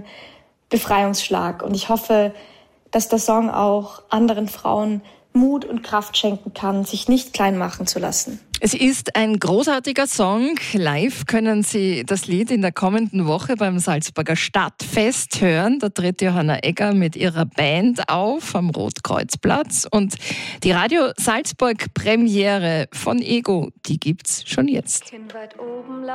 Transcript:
ein Befreiungsschlag. Und ich hoffe, dass der Song auch anderen Frauen Mut und Kraft schenken kann, sich nicht klein machen zu lassen. Es ist ein großartiger Song. Live können Sie das Lied in der kommenden Woche beim Salzburger Stadtfest hören. Da tritt Johanna Egger mit ihrer Band auf am Rotkreuzplatz. Und die Radio Salzburg Premiere von Ego, die gibt's schon jetzt.